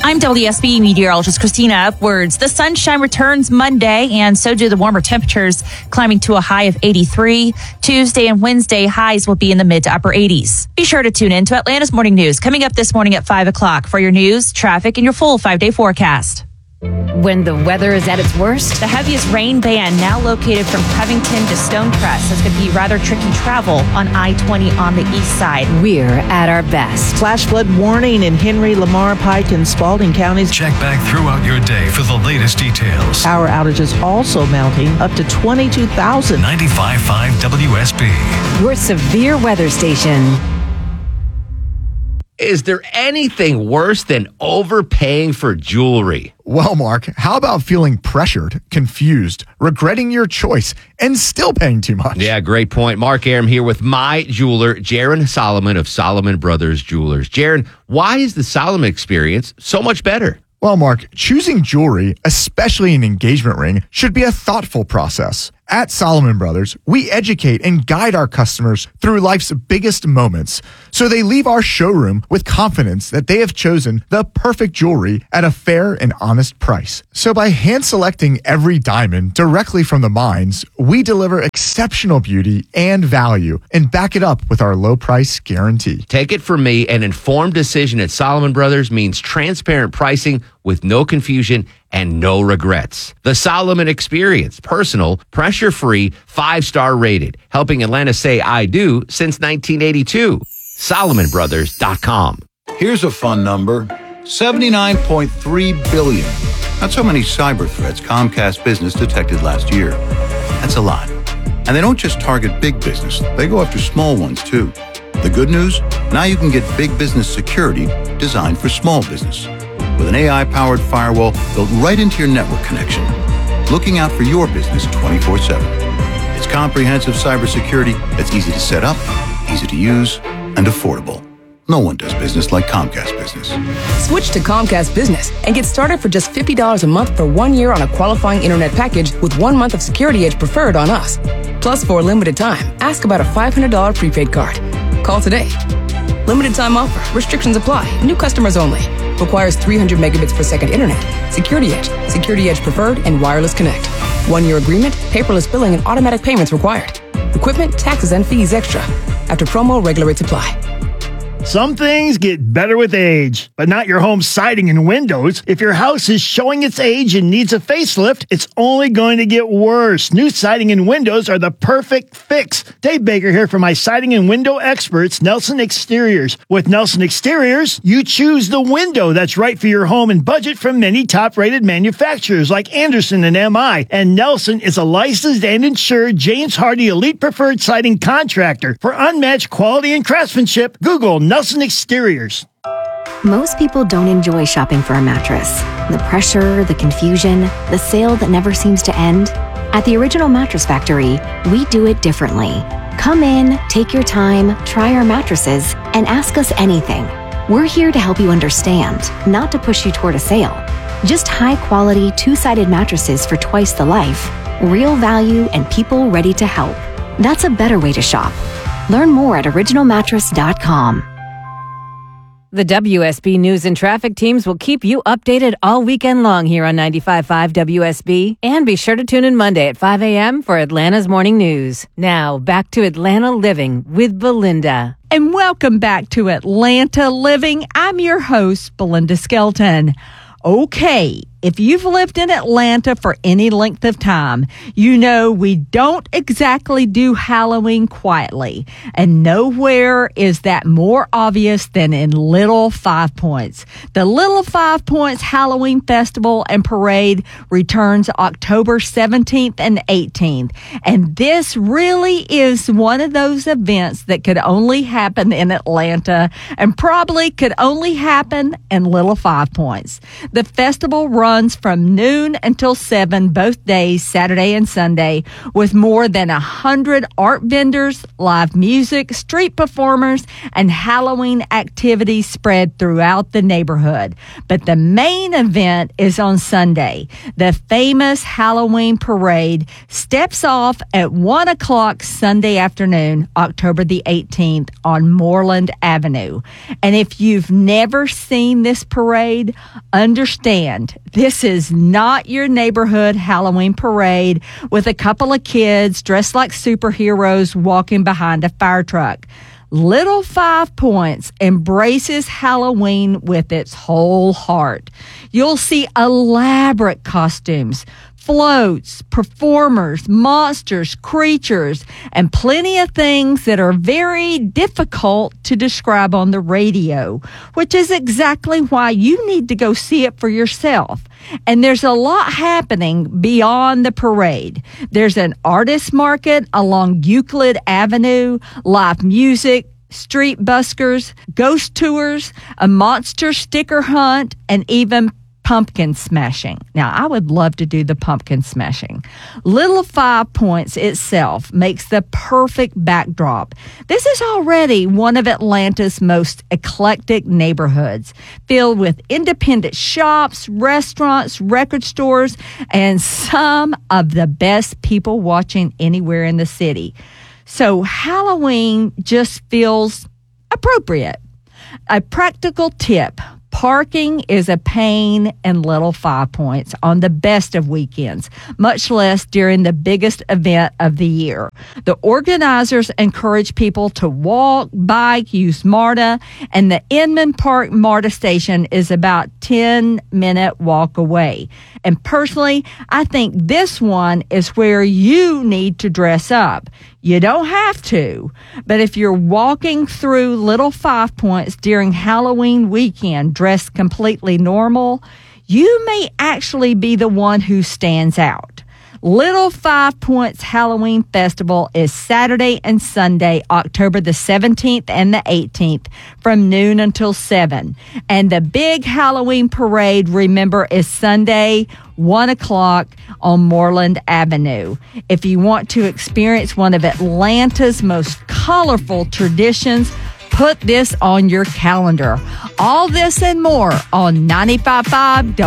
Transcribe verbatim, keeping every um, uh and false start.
I'm W S B meteorologist Christina Upwards. The sunshine returns Monday, and so do the warmer temperatures, climbing to a high of eighty-three. Tuesday and Wednesday highs will be in the mid to upper eighties. Be sure to tune in to Atlanta's Morning News coming up this morning at five o'clock for your news, traffic, and your full five-day forecast. When the weather is at its worst, the heaviest rain band now located from Covington to Stonecrest is going to be rather tricky travel on I twenty on the east side. We're at our best. Flash flood warning in Henry, Lamar, Pike, and Spalding counties. Check back throughout your day for the latest details. Power outages also mounting up to twenty-two thousand. ninety-five point five W S B. Your severe weather station. Is there anything worse than overpaying for jewelry? Well, Mark, how about feeling pressured, confused, regretting your choice, and still paying too much? Yeah, great point. Mark Aram here with my jeweler, Jaron Solomon of Solomon Brothers Jewelers. Jaron, why is the Solomon experience so much better? Well, Mark, choosing jewelry, especially an engagement ring, should be a thoughtful process. At Solomon Brothers, we educate and guide our customers through life's biggest moments, so they leave our showroom with confidence that they have chosen the perfect jewelry at a fair and honest price. So by hand-selecting every diamond directly from the mines, we deliver exceptional beauty and value and back it up with our low price guarantee. Take it from me, an informed decision at Solomon Brothers means transparent pricing with no confusion and no regrets. The Solomon Experience, personal, pressure-free, five-star rated, helping Atlanta say I do since nineteen eighty-two. Solomon Brothers dot com. Here's a fun number, seventy-nine point three billion. That's how many cyber threats Comcast Business detected last year. That's a lot. And they don't just target big business, they go after small ones too. The good news? Now you can get big business security designed for small business. With an A I-powered firewall built right into your network connection, looking out for your business twenty-four seven. It's comprehensive cybersecurity that's easy to set up, easy to use, and affordable. No one does business like Comcast Business. Switch to Comcast Business and get started for just fifty dollars a month for one year on a qualifying internet package with one month of Security Edge preferred on us. Plus, for a limited time, ask about a five hundred dollars prepaid card. Call today. Limited time offer. Restrictions apply. New customers only. Requires three hundred megabits per second internet. Security Edge, Security Edge Preferred, and Wireless Connect. One-year agreement, paperless billing, and automatic payments required. Equipment, taxes, and fees extra. After promo, regular rates apply. Some things get better with age, but not your home siding and windows. If your house is showing its age and needs a facelift, it's only going to get worse. New siding and windows are the perfect fix. Dave Baker here for my siding and window experts, Nelson Exteriors. With Nelson Exteriors, you choose the window that's right for your home and budget from many top-rated manufacturers like Anderson and M I. And Nelson is a licensed and insured James Hardy Elite Preferred Siding Contractor. For unmatched quality and craftsmanship, Google Nelson Exteriors. Most people don't enjoy shopping for a mattress. The pressure, the confusion, the sale that never seems to end. At the Original Mattress Factory, we do it differently. Come in, take your time, try our mattresses, and ask us anything. We're here to help you understand, not to push you toward a sale. Just high-quality, two-sided mattresses for twice the life, real value, and people ready to help. That's a better way to shop. Learn more at original mattress dot com. The W S B News and Traffic teams will keep you updated all weekend long here on ninety-five point five W S B. And be sure to tune in Monday at five a.m. for Atlanta's Morning News. Now, back to Atlanta Living with Belinda. And welcome back to Atlanta Living. I'm your host, Belinda Skelton. Okay, if you've lived in Atlanta for any length of time, you know we don't exactly do Halloween quietly. And nowhere is that more obvious than in Little Five Points. The Little Five Points Halloween Festival and Parade returns October seventeenth and eighteenth. And this really is one of those events that could only happen in Atlanta and probably could only happen in Little Five Points. The festival runs runs from noon until seven both days, Saturday and Sunday, with more than a hundred art vendors, live music, street performers, and Halloween activities spread throughout the neighborhood. But the main event is on Sunday. The famous Halloween parade steps off at one o'clock Sunday afternoon, October the eighteenth, on Moreland Avenue. And if you've never seen this parade, understand this is not your neighborhood Halloween parade with a couple of kids dressed like superheroes walking behind a fire truck. Little Five Points embraces Halloween with its whole heart. You'll see elaborate costumes, floats, performers, monsters, creatures, and plenty of things that are very difficult to describe on the radio, which is exactly why you need to go see it for yourself. And there's a lot happening beyond the parade. There's an artist market along Euclid Avenue, live music, street buskers, ghost tours, a monster sticker hunt, and even pumpkin smashing. Now, I would love to do the pumpkin smashing. Little Five Points itself makes the perfect backdrop. This is already one of Atlanta's most eclectic neighborhoods, filled with independent shops, restaurants, record stores, and some of the best people watching anywhere in the city. So Halloween just feels appropriate. A practical tip: parking is a pain in Little Five Points on the best of weekends, much less during the biggest event of the year. The organizers encourage people to walk, bike, use MARTA, and the Inman Park MARTA station is about ten minute walk away. And personally, I think this one is where you need to dress up. You don't have to, but if you're walking through Little Five Points during Halloween weekend dressed completely normal, you may actually be the one who stands out. Little Five Points Halloween Festival is Saturday and Sunday, October the seventeenth and the eighteenth, from noon until seven. And the big Halloween parade, remember, is Sunday, one o'clock on Moreland Avenue. If you want to experience one of Atlanta's most colorful traditions, put this on your calendar. All this and more on ninety-five point five